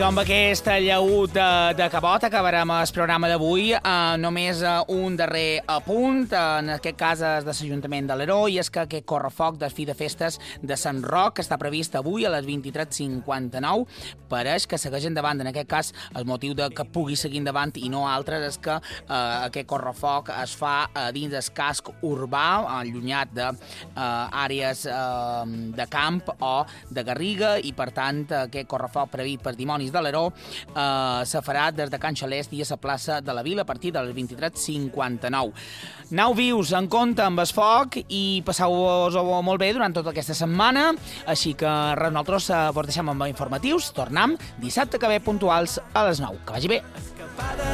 Amb aquesta llaüt de cabot acabarem el programa d'avui. Només un darrer apunt, en aquest cas és de l'Ajuntament de l'Aleró, i és que aquest correfoc de fi de festes de Sant Roc, que està previst avui a les 23:59, pareix que segueix endavant. En aquest cas, el motiu de que pugui seguir endavant i no altres és que aquest correfoc es fa dins del casc urbà, allunyat d'àrees de camp o de garriga, i per tant aquest correfoc previst per dimonis de l'Aleró se farà des de Can Xalest i a la plaça de la Vila a partir de les 23:59. Aneu vius, en compte amb el foc i passeu-vos-ho molt bé durant tota aquesta setmana. Així que res, nosaltres vos deixem amb informatius. Tornem dissabte que ve puntuals a les 9. Que vagi bé.